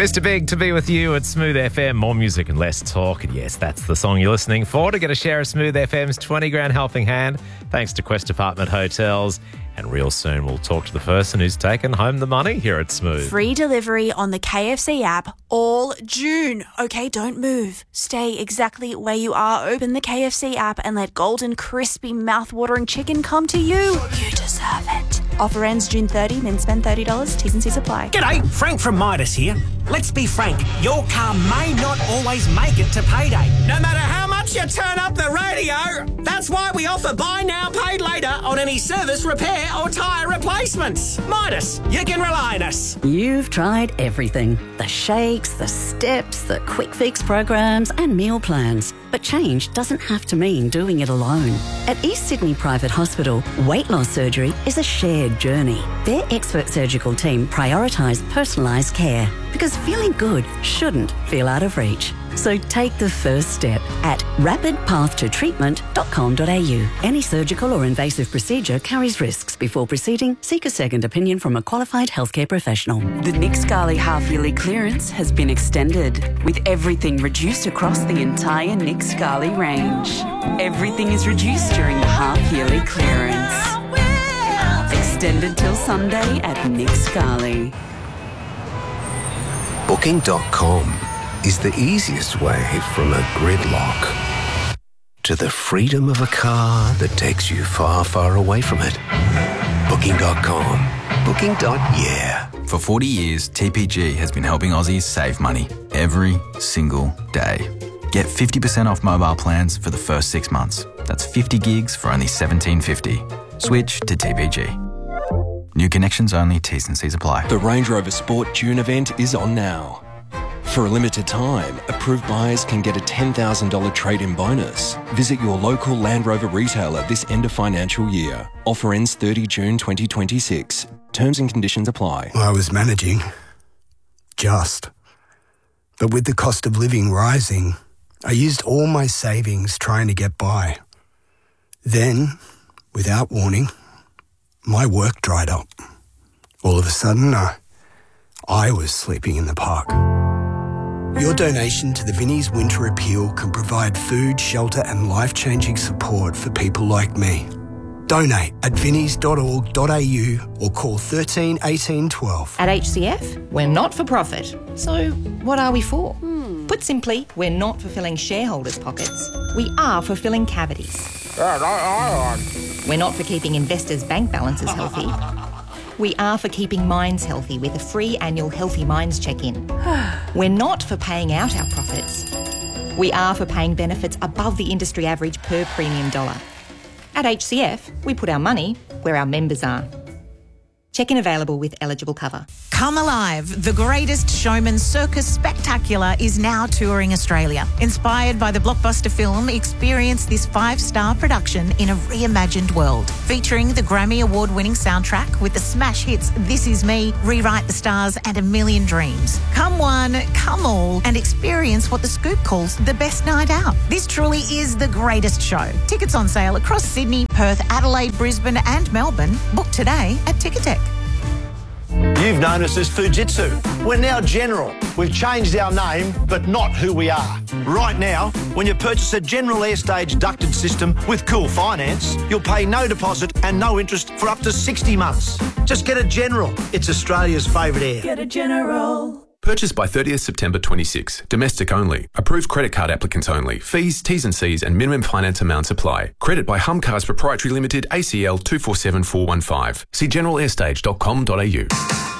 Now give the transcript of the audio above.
Mr. Big to be with you at Smooth FM. More music and less talk. And yes, that's the song you're listening for. To get a share of Smooth FM's 20 grand helping hand, thanks to Quest Apartment Hotels. And real soon we'll talk to the person who's taken home the money here at Smooth. Free delivery on the KFC app all June. Okay, don't move. Stay exactly where you are. Open the KFC app and let golden, crispy, mouth-watering chicken come to you. You deserve it. Offer ends June 30, then spend $30. T's and C's apply. G'day, Frank from Midas here. Let's be frank, your car may not always make it to payday. No matter how much you turn up the radio, that's why we offer buy now, pay later on any service, repair or tyre replacements. Midas, you can rely on us. You've tried everything. The shakes, the steps, the quick fix programs and meal plans. But change doesn't have to mean doing it alone. At East Sydney Private Hospital, weight loss surgery is a shared journey. Their expert surgical team prioritise personalised care because feeling good shouldn't feel out of reach. So take the first step at rapidpathtotreatment.com.au. Any surgical or invasive procedure carries risks. Before proceeding, seek a second opinion from a qualified healthcare professional. The Nick Scali half-yearly clearance has been extended, with everything reduced across the entire Nick Scali range. Everything is reduced during the half-yearly clearance. Extended till Sunday at Nick Scali. Booking.com is the easiest way from a gridlock to the freedom of a car that takes you far, far away from it. Booking.com. Booking.yeah. For 40 years, TPG has been helping Aussies save money every single day. Get 50% off mobile plans for the first 6 months. That's 50 gigs for only $17.50. Switch to TPG. New connections only, T's and C's apply. The Range Rover Sport June event is on now. For a limited time, approved buyers can get a $10,000 trade-in bonus. Visit your local Land Rover retailer this end of financial year. Offer ends 30 June 2026. Terms and conditions apply. I was managing. But with the cost of living rising, I used all my savings trying to get by. Then, without warning, my work dried up. All of a sudden, I was sleeping in the park. Your donation to the Vinnie's Winter Appeal can provide food, shelter and life-changing support for people like me. Donate at vinnies.org.au or call 13 18 12. At HCF, we're not for profit. So what are we for? Put simply, we're not for filling shareholders' pockets. We are for filling cavities. We're not for keeping investors' bank balances healthy. We are for keeping minds healthy with a free annual Healthy Minds check-in. We're not for paying out our profits. We are for paying benefits above the industry average per premium dollar. At HCF, we put our money where our members are. Check-in available with eligible cover. Come Alive, the greatest showman circus spectacular is now touring Australia. Inspired by the blockbuster film, experience this 5-star production in a reimagined world. Featuring the Grammy Award-winning soundtrack with the smash hits This Is Me, Rewrite the Stars and A Million Dreams. Come one, come all and experience what The Scoop calls the best night out. This truly is the greatest show. Tickets on sale across Sydney, Perth, Adelaide, Brisbane and Melbourne. Book today at Ticketek. You've known us as Fujitsu. We're now General. We've changed our name, but not who we are. Right now, when you purchase a General Airstage ducted system with Cool Finance, you'll pay no deposit and no interest for up to 60 months. Just get a General. It's Australia's favourite air. Get a General. Purchased by 30th September 26. Domestic only. Approved credit card applicants only. Fees, T's and C's and minimum finance amounts apply. Credit by Humcars Proprietary Limited, ACL 247415. See generalairstage.com.au.